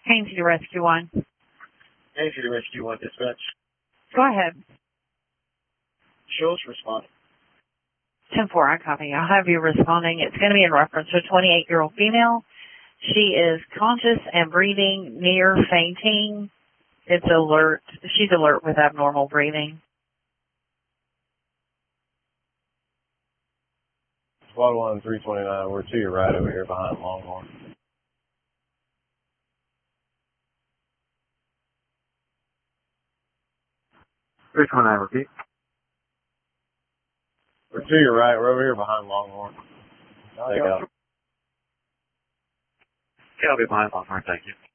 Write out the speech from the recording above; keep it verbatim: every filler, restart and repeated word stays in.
Haines City Rescue One. Haines City Rescue One, dispatch. Go ahead. Show us respond. ten four, I copy. I'll have you responding. It's going to be in reference to a twenty-eight-year-old female. She is conscious and breathing, near fainting. It's alert. She's alert with abnormal breathing. Squad one, three twenty-nine. We're to your right over here behind Longhorn. three twenty-nine, repeat. We're to your right. We're over here behind Longhorn. Take out. Yeah, I'll be behind Longhorn, thank you.